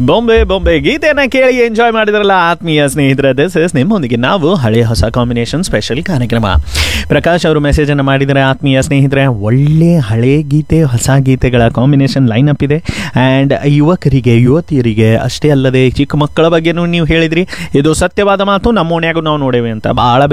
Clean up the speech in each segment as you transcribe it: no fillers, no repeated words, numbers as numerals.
ಬೊಂಬೆ ಬೊಂಬೆ ಗೀತೆಯನ್ನು ಕೇಳಿ ಎಂಜಾಯ್ ಮಾಡಿದ್ರಲ್ಲ ಆತ್ಮೀಯ ಸ್ನೇಹಿತರೆ. ದಿಸ್ ಇಸ್ ನಿಮ್ಮೊಂದಿಗೆ ನಾವು ಹಳೆಯ ಹೊಸ ಕಾಂಬಿನೇಷನ್ ಸ್ಪೆಷಲ್ ಕಾರ್ಯಕ್ರಮ. ಪ್ರಕಾಶ್ ಅವರು ಮೆಸೇಜನ್ನು ಮಾಡಿದರೆ, ಆತ್ಮೀಯ ಸ್ನೇಹಿತರೆ, ಒಳ್ಳೆ ಹಳೆ ಗೀತೆ ಹೊಸ ಗೀತೆಗಳ ಕಾಂಬಿನೇಷನ್ ಲೈನಪ್ ಇದೆ. ಆ್ಯಂಡ್ ಯುವಕರಿಗೆ ಯುವತಿಯರಿಗೆ ಅಷ್ಟೇ ಅಲ್ಲದೆ ಚಿಕ್ಕ ಮಕ್ಕಳ ಬಗ್ಗೆನೂ ನೀವು ಹೇಳಿದ್ರಿ. ಇದು ಸತ್ಯವಾದ ಮಾತು, ನಮ್ಮ ಓಣ್ಯಾಗೂ ನಾವು ನೋಡೇವೆ ಅಂತ. ಭಾಳ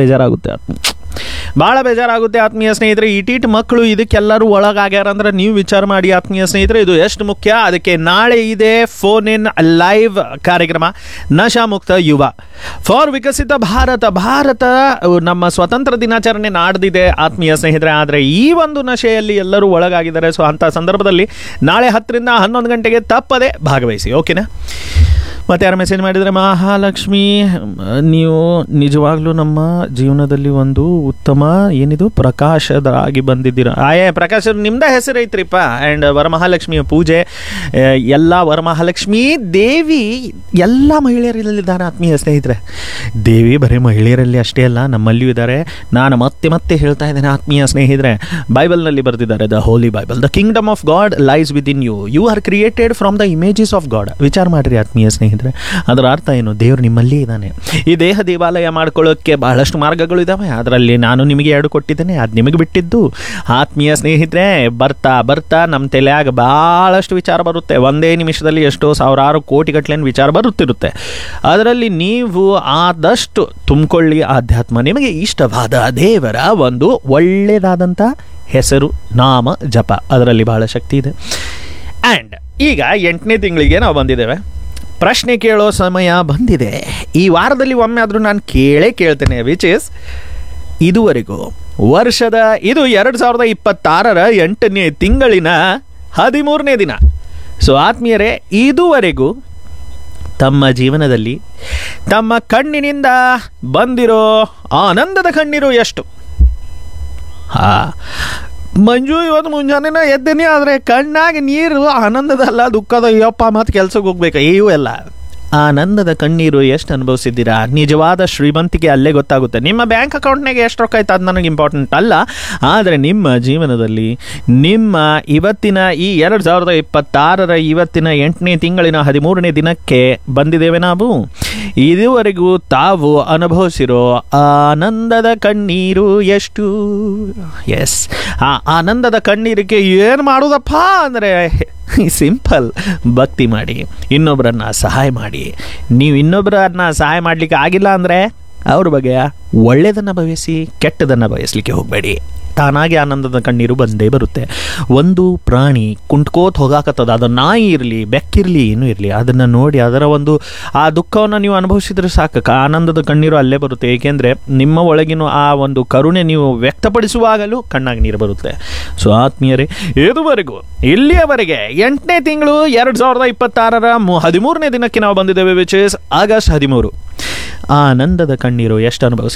ಬೇಜಾರಾಗುತ್ತೆ ಆತ್ಮೀಯ ಸ್ನೇಹಿತರೆ. ಇಟೀಟ್ ಮಕ್ಕಳು ಇದಕ್ಕೆಲ್ಲರೂ ಒಳಗಾಗ್ಯಾರಂದ್ರೆ ನೀವು ವಿಚಾರ ಮಾಡಿ ಆತ್ಮೀಯ ಸ್ನೇಹಿತರೆ, ಇದು ಎಷ್ಟು ಮುಖ್ಯ. ಅದಕ್ಕೆ ನಾಳೆ ಇದೆ ಫೋನ್ ಇನ್ ಲೈವ್ ಕಾರ್ಯಕ್ರಮ ನಶಾ ಮುಕ್ತ ಯುವ ಫಾರ್ ವಿಕಸಿತ ಭಾರತ. ನಮ್ಮ ಸ್ವತಂತ್ರ ದಿನಾಚರಣೆ ನಾಡ್ದಿದೆ ಆತ್ಮೀಯ ಸ್ನೇಹಿತರೆ. ಆದರೆ ಈ ಒಂದು ನಶೆಯಲ್ಲಿ ಎಲ್ಲರೂ ಒಳಗಾಗಿದ್ದಾರೆ. ಸೊ ಅಂಥ ಸಂದರ್ಭದಲ್ಲಿ ನಾಳೆ 10ರಿಂದ 11 ಗಂಟೆಗೆ ತಪ್ಪದೆ ಭಾಗವಹಿಸಿ, ಓಕೆನಾ? ಮತ್ತು ಯಾರು ಮೆಸೇಜ್ ಮಾಡಿದರೆ, ಮಹಾಲಕ್ಷ್ಮಿ ನೀವು ನಿಜವಾಗ್ಲೂ ನಮ್ಮ ಜೀವನದಲ್ಲಿ ಒಂದು ಉತ್ತಮ ಏನಿದು ಪ್ರಕಾಶದರಾಗಿ ಬಂದಿದ್ದೀರ. ಪ್ರಕಾಶ್ ನಿಮ್ದೇ ಹೆಸರು ಐತ್ರಿಪ್ಪ. ಆ್ಯಂಡ್ ವರಮಹಾಲಕ್ಷ್ಮಿಯ ಪೂಜೆ ಎಲ್ಲ ವರಮಹಾಲಕ್ಷ್ಮಿ ದೇವಿ ಎಲ್ಲ ಮಹಿಳೆಯರಲ್ಲಿದ್ದಾರೆ ಆತ್ಮೀಯ ಸ್ನೇಹಿತರೆ. ದೇವಿ ಬರೀ ಮಹಿಳೆಯರಲ್ಲಿ ಅಷ್ಟೇ ಅಲ್ಲ, ನಮ್ಮಲ್ಲಿಯೂ ಇದ್ದಾರೆ. ನಾನು ಮತ್ತೆ ಹೇಳ್ತಾ ಇದ್ದೇನೆ ಆತ್ಮೀಯ ಸ್ನೇಹಿತರೆ, ಬೈಬಲ್ನಲ್ಲಿ ಬರೆದಿದ್ದಾರೆ, the Holi Bible, the Kingdom of god lies with in you, you are created from the images of god. ವಿಚಾರ ಮಾಡಿರಿ ಆತ್ಮೀಯ ಸ್ನೇಹಿತರೆ, ಅದರ ಅರ್ಥ ಏನು? ದೇವರು ನಿಮ್ಮಲ್ಲಿ ಇದ್ದಾನೆ. ಈ ದೇಹ ದೇವಾಲಯ ಮಾಡ್ಕೊಳ್ಳೋಕ್ಕೆ ಬಹಳಷ್ಟು ಮಾರ್ಗಗಳು ಇದ್ದಾವೆ. ಅದರಲ್ಲಿ ನಾನು ನಿಮಗೆ 2 ಕೊಟ್ಟಿದ್ದೇನೆ, ಅದು ನಿಮಗೆ ಬಿಟ್ಟಿದ್ದು. ಆತ್ಮೀಯ ಸ್ನೇಹಿತರೆ, ಬರ್ತಾ ನಮ್ಮ ತಲೆಯಾಗ ಭಾಳಷ್ಟು ವಿಚಾರ ಬರುತ್ತೆ. ಒಂದೇ ನಿಮಿಷದಲ್ಲಿ ಎಷ್ಟೋ ಸಾವಿರಾರು ಕೋಟಿಗಟ್ಟಲೆ ವಿಚಾರ ಬರುತ್ತಿರುತ್ತೆ. ಅದರಲ್ಲಿ ನೀವು ಆದಷ್ಟು ತುಂಬಿಕೊಳ್ಳಿ ಆಧ್ಯಾತ್ಮ. ನಿಮಗೆ ಇಷ್ಟವಾದ ದೇವರ ಒಂದು ಒಳ್ಳೆಯದಾದಂಥ ಹೆಸರು, ನಾಮ ಜಪ, ಅದರಲ್ಲಿ ಬಹಳ ಶಕ್ತಿ ಇದೆ. ಆ್ಯಂಡ್ ಈಗ 8ನೇ ತಿಂಗಳಿಗೆ ನಾವು ಬಂದಿದ್ದೇವೆ. ಪ್ರಶ್ನೆ ಕೇಳೋ ಸಮಯ ಬಂದಿದೆ. ಈ ವಾರದಲ್ಲಿ ಒಮ್ಮೆ ಆದರೂ ನಾನು ಕೇಳ್ತೇನೆ, ವಿಚ್ ಇಸ್ ಇದುವರೆಗೂ ವರ್ಷದ ಇದು 2026ರ 8ನೇ ತಿಂಗಳಿನ 13ನೇ ದಿನ. ಸೊ ಆತ್ಮೀಯರೇ, ಇದುವರೆಗೂ ತಮ್ಮ ಜೀವನದಲ್ಲಿ ತಮ್ಮ ಕಣ್ಣಿನಿಂದ ಬಂದಿರೋ ಆನಂದದ ಕಣ್ಣೀರು ಎಷ್ಟು? ಮಂಜು ಇವತ್ತು ಮುಂಜಾನೆ ಎದ್ದೇನೆ, ಆದರೆ ಕಣ್ಣಾಗಿ ನೀರು ಆನಂದದಲ್ಲ ದುಃಖದ. ಅಯ್ಯಪ್ಪ ಮತ್ತು ಕೆಲ್ಸಕ್ಕೆ ಹೋಗ್ಬೇಕು, ಇವು ಎಲ್ಲ ಆನಂದದ ಕಣ್ಣೀರು ಎಷ್ಟು ಅನುಭವಿಸಿದ್ದೀರಾ? ನಿಜವಾದ ಶ್ರೀಮಂತಿಕೆ ಅಲ್ಲೇ ಗೊತ್ತಾಗುತ್ತೆ. ನಿಮ್ಮ ಬ್ಯಾಂಕ್ ಅಕೌಂಟ್ನಾಗೆ ಎಷ್ಟು ರೊಕ್ಕ ಆಯ್ತು ಅದು ನನಗೆ ಇಂಪಾರ್ಟೆಂಟ್ ಅಲ್ಲ. ಆದರೆ ನಿಮ್ಮ ಜೀವನದಲ್ಲಿ ನಿಮ್ಮ ಇವತ್ತಿನ ಈ 2026ರ ಇವತ್ತಿನ 8ನೇ ತಿಂಗಳಿನ 13ನೇ ದಿನಕ್ಕೆ ಬಂದಿದ್ದೇವೆ ನಾವು. ಇದುವರೆಗೂ ತಾವು ಅನುಭವಿಸಿರೋ ಆನಂದದ ಕಣ್ಣೀರು ಎಷ್ಟು? ಎಸ್, ಆ ಆನಂದದ ಕಣ್ಣೀರಿಗೆ ಏನು ಮಾಡೋದಪ್ಪ ಅಂದರೆ ಸಿಂಪಲ್, ಭಕ್ತಿ ಮಾಡಿ, ಇನ್ನೊಬ್ಬರನ್ನ ಸಹಾಯ ಮಾಡಿ. ನೀವು ಇನ್ನೊಬ್ಬರನ್ನ ಸಹಾಯ ಮಾಡಲಿಕ್ಕೆ ಆಗಿಲ್ಲ ಅಂದರೆ ಅವ್ರ ಬಗ್ಗೆ ಒಳ್ಳೆಯದನ್ನು ಬಯಸಿ, ಕೆಟ್ಟದನ್ನು ಬಯಸಲಿಕ್ಕೆ ಹೋಗಬೇಡಿ. ತಾನಾಗಿ ಆನಂದದ ಕಣ್ಣೀರು ಬಂದೇ ಬರುತ್ತೆ. ಒಂದು ಪ್ರಾಣಿ ಕುಂಟ್ಕೋತ ಹೋಗಾಕತ್ತದ, ಅದು ನಾಯಿ ಇರಲಿ ಬೆಕ್ಕಿರಲಿ ಏನೂ ಇರಲಿ, ಅದನ್ನು ನೋಡಿ ಅದರ ಒಂದು ಆ ದುಃಖವನ್ನು ನೀವು ಅನುಭವಿಸಿದ್ರೆ ಸಾಕು, ಆನಂದದ ಕಣ್ಣೀರು ಅಲ್ಲೇ ಬರುತ್ತೆ. ಏಕೆಂದರೆ ನಿಮ್ಮ ಒಳಗಿನ ಆ ಒಂದು ಕರುಣೆ ನೀವು ವ್ಯಕ್ತಪಡಿಸುವಾಗಲೂ ಕಣ್ಣಾಗಿ ನೀರು ಬರುತ್ತೆ. ಸೊ ಆತ್ಮೀಯರೇ, ಇದುವರೆಗೂ ಇಲ್ಲಿಯವರೆಗೆ 8ನೇ ತಿಂಗಳು 2026ರ 13ನೇ ದಿನಕ್ಕೆ ನಾವು ಬಂದಿದ್ದೇವೆ, ವಿಚ್ ಇಸ್ ಆಗಸ್ಟ್ 13. ಆನಂದದ ಕಣ್ಣೀರು ಎಷ್ಟು ಅನುಭವಿಸಿ